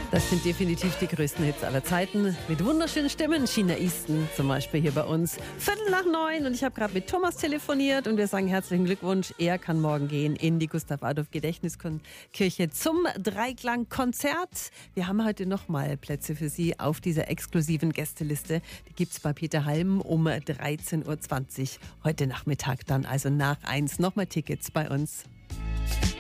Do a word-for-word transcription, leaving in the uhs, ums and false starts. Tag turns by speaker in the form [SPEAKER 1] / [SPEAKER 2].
[SPEAKER 1] Das sind definitiv die größten Hits aller Zeiten. Mit wunderschönen Stimmen. China Easton zum Beispiel hier bei uns. Viertel nach neun und ich habe gerade mit Thomas telefoniert und wir sagen herzlichen Glückwunsch. Er kann morgen gehen in die Gustav-Adolf-Gedächtniskirche zum Dreiklang-Konzert. Wir haben heute nochmal Plätze für Sie auf dieser exklusiven Gästeliste. Die gibt es bei Peter Halm um dreizehn Uhr zwanzig heute Nachmittag dann. Also nach eins nochmal Tickets bei uns.